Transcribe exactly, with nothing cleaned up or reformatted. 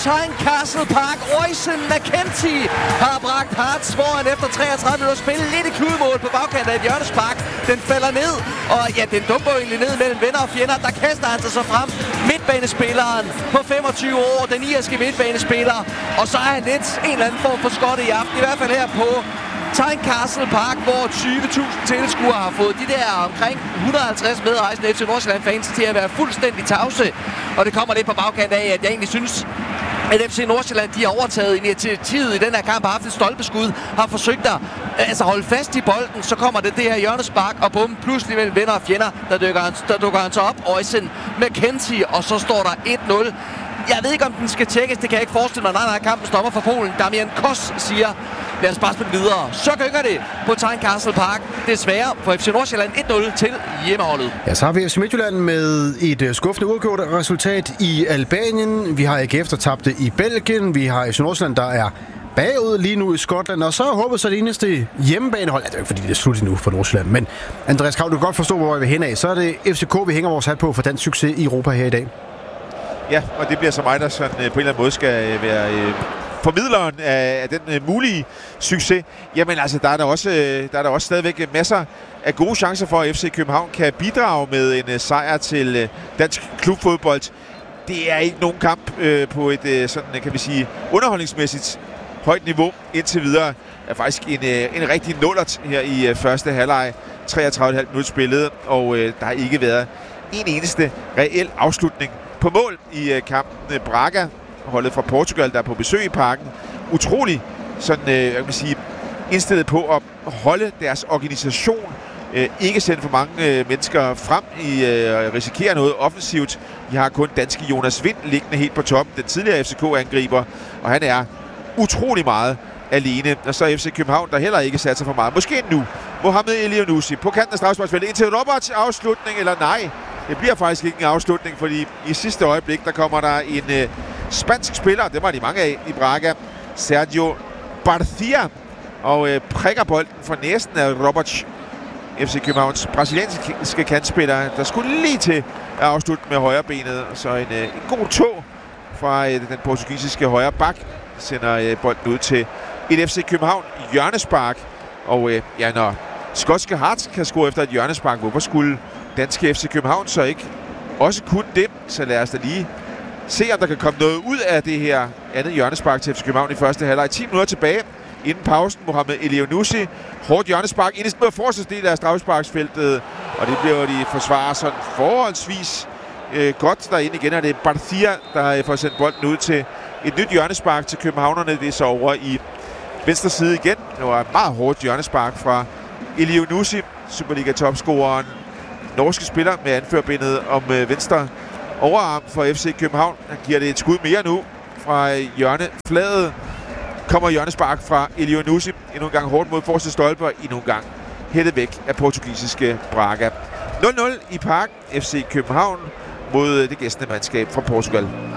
Tynecastle Park. Oisin McKenzie har bragt Hearts foran efter treogtredive minutter spil. Lidt i kludemål på bagkanten af et hjørnespark. Den falder ned, og ja, den dumper egentlig ned mellem venner og fjender. Der kaster han sig så frem. Midtbanespilleren på femogtyve år, den irske midtbanespiller. Og så er han lidt en eller anden form for skotte i aften. I hvert fald her på Tynecastle Park, hvor tyve tusind tilskuere har fået de der omkring et hundrede og halvtreds medrejsende F C Nordsjælland-fans til at være fuldstændig tavse. Og det kommer lidt på bagkant af, at jeg egentlig synes, at F C Nordsjælland, de har overtaget initiativet i den her kamp, har haft et stolpeskud, har forsøgt at altså holde fast i bolden, så kommer det det her hjørnespark, og bum, pludselig mellem venner og fjender, der dukker han, der dukker han så op, Oisin McKenzie, og så står der et nul. Jeg ved ikke, om den skal tjekkes, det kan jeg ikke forestille mig. Nej, nej, kampen stopper for Polen. Damian Kos siger, lad os bare spille videre. Så gynger det på Tynecastle Park. Desværre for F C Nordsjælland et nul til hjemmeholdet. Ja, så har vi F C Midtjylland med et skuffende uafgjort resultat i Albanien. Vi har A G F, der tabte i Belgien. Vi har F C Nordsjælland, der er bagud lige nu i Skotland. Og så er håbet så det eneste hjemmebanehold. Ja, det er jo ikke, fordi det er slut endnu for Nordsjælland. Men Andreas Krav, du kan godt forstå, hvor vi vil hen af. Så er det F C K, vi hænger vores hat på for dansk succes i Europa her i dag. Ja, og det bliver så mig, der sådan, på en eller anden måde skal være øh, formidleren af, af den øh, mulige succes. Jamen altså, der er der også, øh, der er der også stadigvæk masser af gode chancer for, at F C København kan bidrage med en øh, sejr til øh, dansk klubfodbold. Det er ikke nogen kamp øh, på et øh, sådan, kan vi sige, underholdningsmæssigt højt niveau indtil videre. Det er faktisk en, øh, en rigtig nullert her i øh, første halvleg. treogtredive komma fem minutter spillet, og øh, der har ikke været en eneste reel afslutning på mål i uh, kampen. Braga, holdet fra Portugal, der er på besøg i parken, utrolig sådan, uh, jeg kan sige, indstillet på at holde deres organisation, uh, ikke sende for mange uh, mennesker frem i uh, risikere noget offensivt. De har kun danske Jonas Vind liggende helt på toppen, den tidligere F C K-angriber, og han er utrolig meget alene. Og så F C København, der heller ikke satser for meget. Måske nu. Mohamed Elyounoussi på kanten af straffesparksfeltet indtil Roberts afslutning, eller nej. Det bliver faktisk ikke en afslutning, fordi i sidste øjeblik, der kommer der en øh, spansk spiller, det var de mange af i Braga, Sergio Barcia, og øh, prikker bolden for næsen af Robert, F C Københavns brasilianske kantspiller, der skulle lige til at afslutte med højre benet. Så en, øh, en god tog fra øh, den portugisiske højre bak, sender øh, bolden ud til et F C København hjørnespark. Og øh, ja, når skotske Hearts kan score efter et hjørnespark, hvorfor skulle danske F C København så ikke også kun det? Så lad os da lige se, om der kan komme noget ud af det her andet hjørnespark til F C København i første halvleg. ti minutter tilbage inden pausen. Mohamed Elyounoussi, hårdt hjørnespark ind i den forreste del af straffesparksfeltet, og det bliver de forsvarer sådan forholdsvis øh, godt derinde igen, og det er Barcia, der får sendt bolden ud til et nyt hjørnespark til københavnerne. Det er så over i venstre side igen. Det var et meget hårdt hjørnespark fra Elyounoussi, Superliga-topscoreren, norske spiller med anførbindet om øh, venstre overarm for F C København. Han giver det et skud mere nu fra hjørnefladet. Kommer hjørnespark fra Elyounoussi. Endnu en gang hårdt mod forreste stolpe, og endnu en gang hættet væk af portugisiske Braga. nul nul i parken. F C København mod det gæstende mandskab fra Portugal.